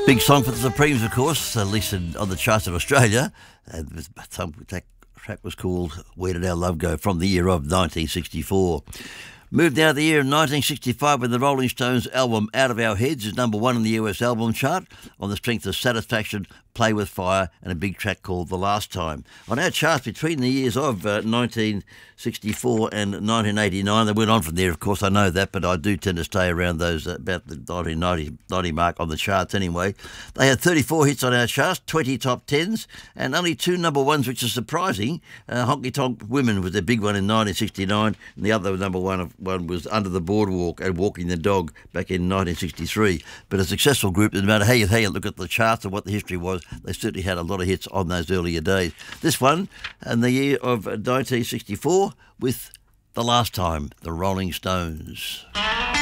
Big song for the Supremes, of course, at least on the charts in Australia. And that track was called Where Did Our Love Go, from the year of 1964. Moved now to the year of 1965 when the Rolling Stones album Out of Our Heads is number one in the US album chart on the strength of Satisfaction, Play With Fire and a big track called The Last Time. On our charts between the years of 1964 and 1989, they went on from there, of course, I know that, but I do tend to stay around those about the 1990 mark on the charts anyway. They had 34 hits on our charts, 20 top tens, and only 2 number ones, which is surprising. Honky Tonk Women was their big one in 1969, and the other number one was Under the Boardwalk and Walking the Dog back in 1963. But a successful group, no matter how you look at the charts and what the history was, they certainly had a lot of hits on those earlier days. This one in the year of 1964 with The Last Time, the Rolling Stones.